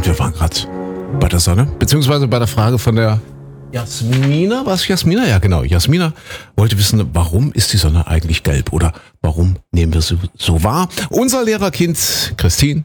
wir waren gerade bei der Sonne, beziehungsweise bei der Frage von der Jasmina. Was Jasmina? Ja, genau. Jasmina wollte wissen, warum ist die Sonne eigentlich gelb oder warum nehmen wir sie so wahr? Unser Lehrerkind Christine